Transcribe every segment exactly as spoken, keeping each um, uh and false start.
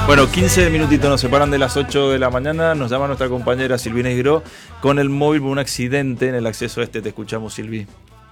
Bueno, quince minutitos nos separan de las ocho de la mañana. Nos llama nuestra compañera Silvina Isgró con el móvil por un accidente en el acceso este. Te escuchamos, Silvi.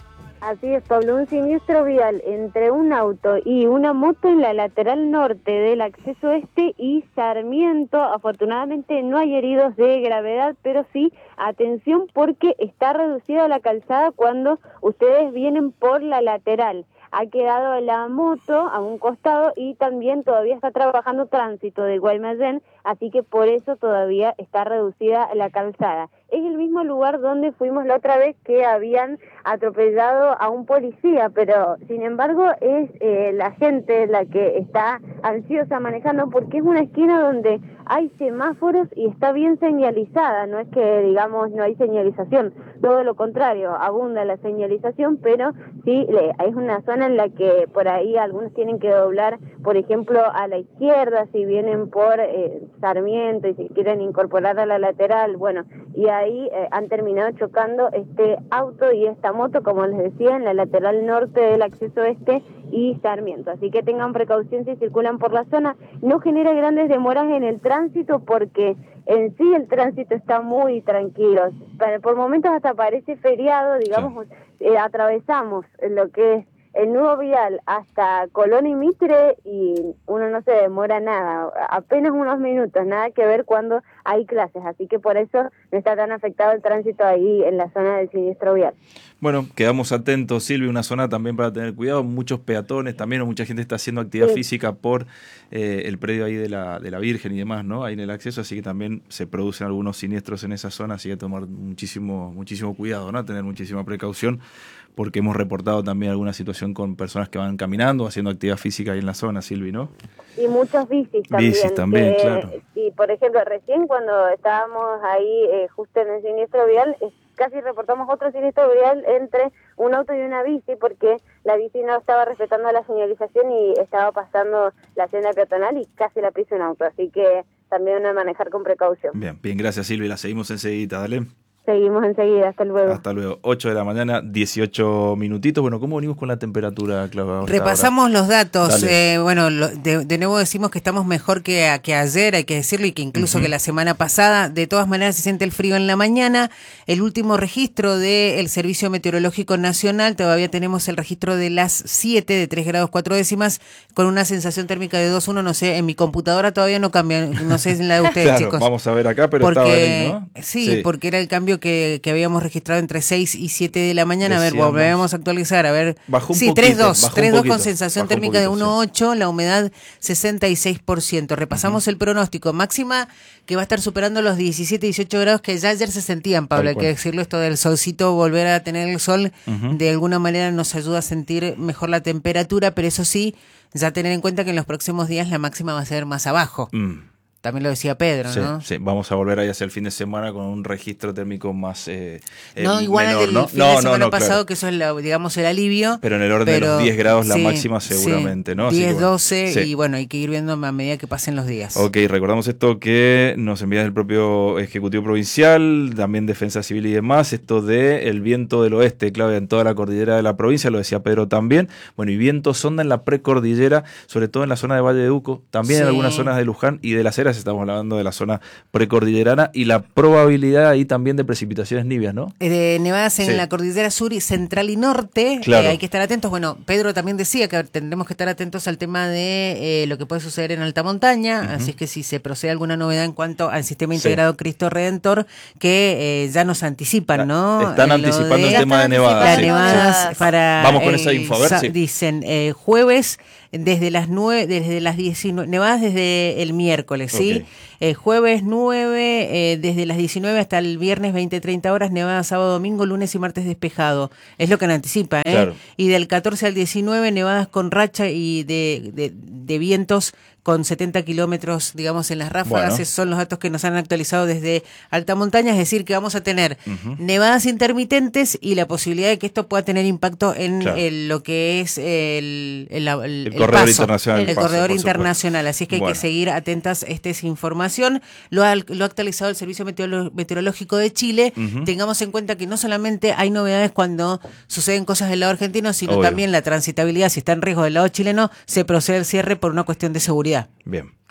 Así es, Pablo, un siniestro vial entre un auto y una moto en la lateral norte del acceso este y Sarmiento. Afortunadamente no hay heridos de gravedad, pero sí, atención porque está reducida la calzada cuando ustedes vienen por la lateral. Ha quedado la moto a un costado y también todavía está trabajando tránsito de Guaymallén, así que por eso todavía está reducida la calzada. Es el mismo lugar donde fuimos la otra vez que habían atropellado a un policía, pero sin embargo es eh, la gente la que está ansiosa manejando porque es una esquina donde hay semáforos y está bien señalizada, no es que digamos no hay señalización, todo lo contrario, abunda la señalización, pero sí es una zona en la que por ahí algunos tienen que doblar, por ejemplo, a la izquierda si vienen por eh, Sarmiento y si quieren incorporar a la lateral, bueno, y ahí eh, han terminado chocando este auto y esta moto, como les decía, en la lateral norte del acceso este y Sarmiento. Así que tengan precaución si circulan por la zona. No genera grandes demoras en el tránsito porque en sí el tránsito está muy tranquilo. Por momentos hasta parece feriado, digamos, sí. eh, atravesamos lo que es el nudo vial hasta Colón y Mitre y uno no se demora nada, apenas unos minutos, nada que ver cuando hay clases, así que por eso no está tan afectado el tránsito ahí en la zona del siniestro vial. Bueno, quedamos atentos, Silvia, una zona también para tener cuidado, muchos peatones también, o mucha gente está haciendo actividad sí. física por eh, el predio ahí de la, de la Virgen y demás, ¿no? Ahí en el acceso, así que también se producen algunos siniestros en esa zona, así que tomar muchísimo, muchísimo cuidado, ¿no? Tener muchísima precaución, porque hemos reportado también alguna situación con personas que van caminando, haciendo actividad física ahí en la zona, Silvi, ¿no? Y muchos bicis también. Bicis también, que, claro. Y por ejemplo, recién cuando estábamos ahí eh, justo en el siniestro vial, eh, casi reportamos otro siniestro vial entre un auto y una bici, porque la bici no estaba respetando la señalización y estaba pasando la senda peatonal y casi la pisa un auto, así que también a manejar con precaución. Bien, bien, gracias, Silvi, la seguimos enseguida, dale. Seguimos enseguida, hasta luego. Hasta luego, ocho de la mañana, dieciocho minutitos. Bueno, ¿cómo venimos con la temperatura, Claudia? Repasamos ahora los datos. Eh, bueno, lo, de, de nuevo decimos que estamos mejor que, que ayer, hay que decirlo, y que incluso uh-huh. que la semana pasada. De todas maneras, se siente el frío en la mañana. El último registro del Servicio Meteorológico Nacional, todavía tenemos el registro de las siete, de tres grados cuatro décimas, con una sensación térmica de dos uno. No sé, en mi computadora todavía no cambia, no sé en la de ustedes, claro, chicos. Vamos a ver acá, pero porque, estaba ahí, ¿no? Sí, sí, porque era el cambio Que, que habíamos registrado entre seis y siete de la mañana. Decíamos, a ver, volvemos a actualizar, a ver. Bajó un sí, poquito, tres dos, tres dos poquito, con sensación térmica poquito, de uno ocho, sí. La humedad sesenta y seis por ciento. Repasamos uh-huh. el pronóstico. Máxima que va a estar superando los diecisiete, dieciocho grados que ya ayer se sentían, Pablo, hay que decirlo, esto del solcito, volver a tener el sol, uh-huh. de alguna manera nos ayuda a sentir mejor la temperatura, pero eso sí, ya tener en cuenta que en los próximos días la máxima va a ser más abajo. Mm. También lo decía Pedro, sí, ¿no? Sí, vamos a volver ahí hacia el fin de semana con un registro térmico más eh, No, eh, igual menor, al del ¿no? fin no, de no, semana no, pasado, claro. que eso es, la, digamos, el alivio. Pero en el orden pero, de los diez grados la sí, máxima seguramente, sí, ¿no? Así diez, que, bueno, doce, sí. Y bueno, hay que ir viendo a medida que pasen los días. Ok, recordamos esto que nos envía el propio Ejecutivo Provincial, también Defensa Civil y demás, esto de el viento del oeste, clave en toda la cordillera de la provincia, lo decía Pedro también. Bueno, y viento sonda en la precordillera, sobre todo en la zona de Valle de Uco, también sí. en algunas zonas de Luján y de Las Heras, estamos hablando de la zona precordillerana, y la probabilidad ahí también de precipitaciones nivias, ¿no? De nevadas en sí. la cordillera sur y central y norte, claro. eh, hay que estar atentos. Bueno, Pedro también decía que tendremos que estar atentos al tema de eh, lo que puede suceder en alta montaña, uh-huh. así es que si se procede alguna novedad en cuanto al sistema integrado sí. Cristo Redentor, que eh, ya nos anticipan, ¿no? Están eh, anticipando de, el tema de nevadas. Las sí. nevadas para Vamos con el, esa info, a ver, sa- sí. Dicen eh, jueves desde las nueve, desde las diecinueve, nevadas desde el miércoles, ¿sí? Okay. Eh, jueves nueve, eh, desde las diecinueve hasta el viernes veinte treinta horas, nevadas sábado, domingo, lunes y martes despejado. Es lo que nos anticipa, ¿eh? Claro. Y del catorce al diecinueve, nevadas con racha y de, de, de vientos con setenta kilómetros, digamos, en las ráfagas. Bueno. Esos son los datos que nos han actualizado desde alta montaña, es decir, que vamos a tener uh-huh. nevadas intermitentes y la posibilidad de que esto pueda tener impacto en claro. el, lo que es el, el, el, el, el corredor paso, internacional. El, el paso, corredor internacional, así es que hay bueno. que seguir atentas a esta información. Lo ha, lo ha actualizado el Servicio Meteorolo- Meteorológico de Chile. Uh-huh. Tengamos en cuenta que no solamente hay novedades cuando suceden cosas del lado argentino, sino Obvio. también la transitabilidad, si está en riesgo del lado chileno, se procede al cierre por una cuestión de seguridad. Bien.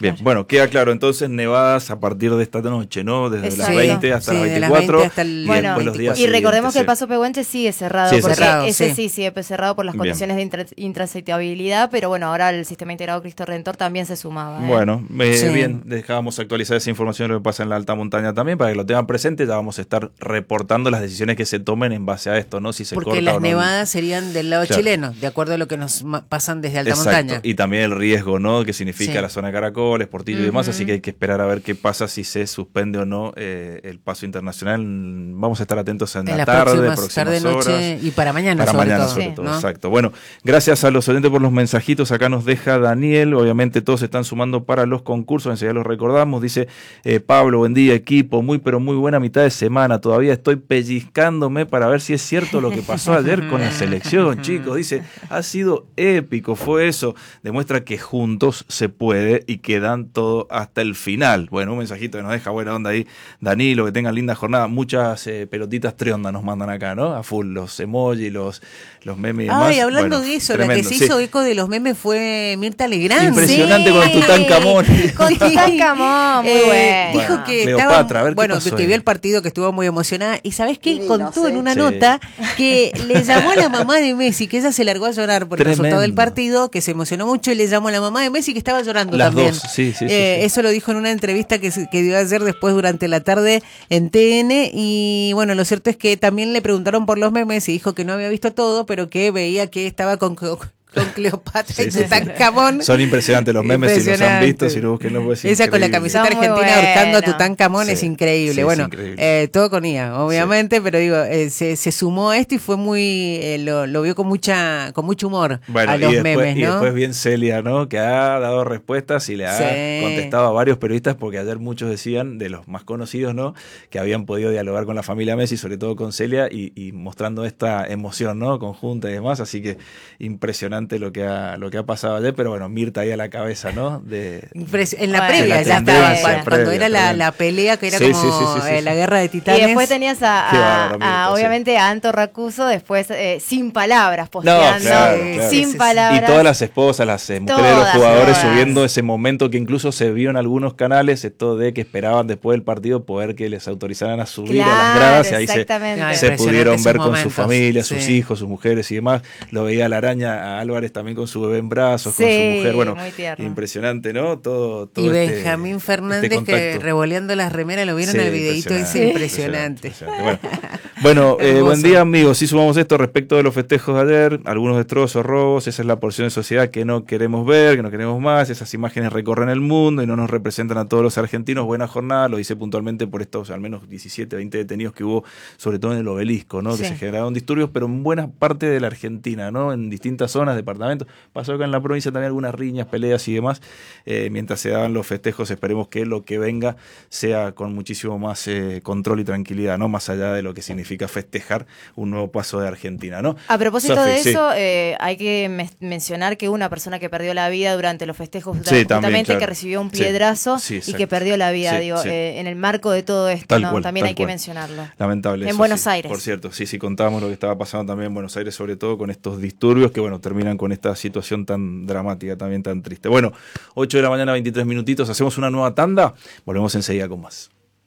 Bien, Claro. bueno, queda claro, entonces nevadas a partir de esta noche, ¿no? Desde Exacto. las veinte hasta Sí, las de las veinticuatro. veinte hasta el y Bueno, después los días y recordemos siguientes, que el sí. Paso Pehuenche sigue cerrado, Sí, porque cerrado, ese sí. sí sigue cerrado por las Bien. condiciones de intra- intransitabilidad, pero bueno, ahora el Sistema Integrado Cristo Redentor también se sumaba. ¿eh? Bueno, eh, Sí. bien, dejábamos actualizar esa información de lo que pasa en la alta montaña también, para que lo tengan presente. Ya vamos a estar reportando las decisiones que se tomen en base a esto, ¿no? Si se Porque corta las o no. nevadas serían del lado Claro. chileno, de acuerdo a lo que nos ma- pasan desde alta Exacto. montaña. Y también el riesgo, ¿no? Que significa Sí. la zona de Caracoles, Portillo y demás, Ujú. así que hay que esperar a ver qué pasa si se suspende o no eh, el paso internacional. Vamos a estar atentos en, En la las tarde, próximas, próximas tarde, horas. noche y para mañana Para sobre mañana todo. sobre Sí. todo, ¿no? exacto. Bueno, gracias a los oyentes por los mensajitos. Acá nos deja Daniel. Obviamente todos se están sumando para los concursos. Enseguida los recordamos. Dice eh, Pablo, buen día equipo. Muy pero muy buena mitad de semana. Todavía estoy pellizcándome para ver si es cierto lo que pasó ayer con la selección, chicos. Dice, ha sido épico. Fue eso. Demuestra que juntos se puede y que dan todo hasta el final. Bueno, un mensajito que nos deja buena onda ahí. Danilo, que tengan linda jornada. Muchas eh, pelotitas trionda nos mandan acá, ¿no? A full. Los emojis, los, los memes y demás. Ay, hablando Bueno, de eso, la tremendo, que se sí. hizo eco de los memes fue Mirta Legrand. Impresionante con Tutankamón. Con Tutankamón, muy Eh, bueno. Dijo Bueno, que Cleopatra, estaba, a ver qué bueno, pasó que ahí. vio el partido, que estuvo muy emocionada. Y ¿sabés qué? Divinos, Contó en ¿eh? una Sí. nota que le llamó a la mamá de Messi, que ella se largó a llorar por el Tremendo. resultado del partido, que se emocionó mucho y le llamó a la mamá de Messi, que estaba llorando Las también. dos, sí, sí, sí, Eh, sí. Eso lo dijo en una entrevista que, se- que dio ayer después durante la tarde en T N. Y bueno, lo cierto es que también le preguntaron por los memes y dijo que no había visto todo, pero que veía que estaba con, con Cleopatra Sí, y sí, sí. Tutankamón. Son impresionantes los memes, si los han Impresionante. visto, si no busquen, pues, Esa con la increíble. camiseta Está muy argentina ahorcando a bueno. Tutankamón Sí, es increíble. sí, es bueno, increíble. eh, todo con I A, obviamente, pero digo, eh, se, se sumó a esto y fue muy, eh, lo, lo vio con mucha, con mucho humor Bueno, a los y después, memes, y ¿no? después bien Celia, ¿no? Que ha dado respuestas y le ha Sí. contestado a varios periodistas, porque ayer muchos decían, de los más conocidos, ¿no? Que habían podido dialogar con la familia Messi, sobre todo con Celia, y, y mostrando esta emoción, ¿no? Conjunta y demás, así que impresionante lo que ha, lo que ha pasado ayer, pero bueno, Mirta ahí a la cabeza, ¿no? De, Impres- En la Bueno, previa la ya estaba, tendencia cuando, cuando previa, era la, tremendo. la pelea, que era Sí, como sí, sí, sí, sí, eh, sí. la guerra de Y titanes. después tenías a, Qué a- bárbaro, a, Mirta, sí. obviamente a Anto Racuso, después eh, sin palabras, posteando, claro, claro. sin Sí, sí, sí. palabras. Y todas las esposas, las eh, mujeres de los Todas, jugadores todas. subiendo ese momento que incluso se vio en algunos canales, esto de que esperaban después del partido poder que les autorizaran a subir a las Claro, gradas y ahí se, exactamente. Ay, se impresionante pudieron esos ver con su momentos, familia, sus sí. hijos, sus mujeres y demás. Lo veía la araña a Álvarez también con su bebé en brazos, Sí, con su mujer. Bueno, muy tierno. impresionante, ¿no? Todo, todo Y este- Benjamín este Fernández que contacto. revoleando las remeras, ¿lo vieron Sí, el videíto? Es impresionante. impresionante. Bueno, bueno eh, Hermoso. buen día amigos. Sí sumamos esto respecto de los festejos de ayer, algunos destrozos, robos, esa es la porción de sociedad que no queremos ver, que no queremos más, esas imágenes recorren el mundo y no nos representan a todos los argentinos. Buena jornada, lo hice puntualmente por estos al menos diecisiete, veinte detenidos que hubo, sobre todo en el Obelisco, ¿no? Sí. Que se generaron disturbios, pero en buena parte de la Argentina, ¿no? En distintas zonas, departamentos. Pasó acá en la provincia también algunas riñas, peleas y demás. Eh, mientras se daban los festejos, esperemos que lo que venga sea con muchísimo más eh, control y tranquilidad, ¿no? Más allá de lo que significa festejar un nuevo paso de Argentina, ¿no? A propósito Sofi, de sí. eso, eh, hay que me- mencionar que una persona que perdió la vida durante los festejos, Sí, también, justamente claro. que recibió un Sí, piedrazo sí, y exacto. que perdió la vida, Sí, digo, sí. eh, en el marco de todo esto, Tal ¿no? cual, También tal hay que cual. mencionarlo. Lamentable. En eso, Buenos sí. Aires. Por cierto, sí, sí, contábamos lo que estaba pasando también en Buenos Aires, sobre todo con estos disturbios que, bueno, terminan con esta situación tan dramática, también tan triste. Bueno, ocho de la mañana, veintitrés minutitos, hacemos una nueva tanda, volvemos enseguida con más.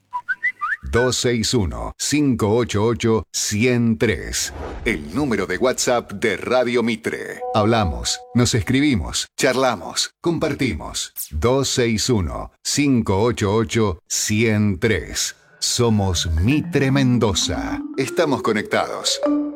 dos seis uno, cinco ocho ocho, uno cero tres. El número de WhatsApp de Radio Mitre. Hablamos, nos escribimos, charlamos, compartimos. dos seis uno, cinco ocho ocho, uno cero tres. Somos Mitre Mendoza. Estamos conectados.